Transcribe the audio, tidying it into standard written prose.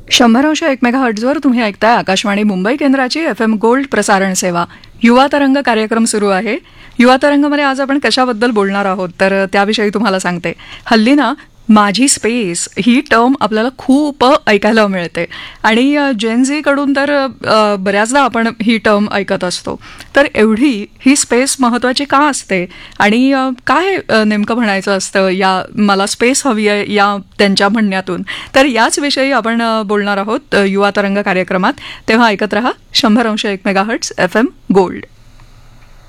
100.1 तुम्ही ऐकताय आकाशवाणी मुंबई केंद्राची FM गोल्ड प्रसारण सेवा. युवा तरंग कार्यक्रम सुरू आहे. युवा तरंगमध्ये आज आपण कशाबद्दल बोलणार आहोत तर त्याविषयी तुम्हाला सांगते. हल्ली ना माझी स्पेस ही टर्म आपल्याला खूप ऐकायला मिळते आणि जेनझी कडून तर बऱ्याचदा आपण ही टर्म ऐकत असतो. तर एवढी ही स्पेस महत्त्वाची का असते आणि काय नेमकं म्हणायचं असतं या मला स्पेस हवी आहे या त्यांच्या म्हणण्यातून, तर याच विषयी आपण बोलणार आहोत युवा तरंग कार्यक्रमात. तेव्हा ऐकत रहा 100.1 मेगाहर्ट्झ FM गोल्ड.